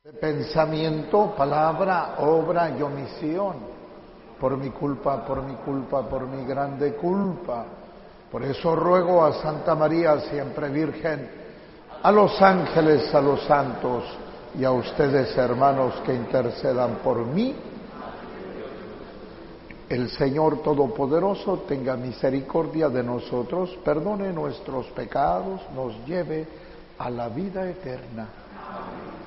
De pensamiento, palabra, obra y omisión, por mi culpa, por mi culpa, por mi grande culpa. Por eso ruego a Santa María, siempre Virgen, a los ángeles, a los santos y a ustedes, hermanos, que intercedan por mí. El Señor Todopoderoso tenga misericordia de nosotros, perdone nuestros pecados, nos lleve a la vida eterna.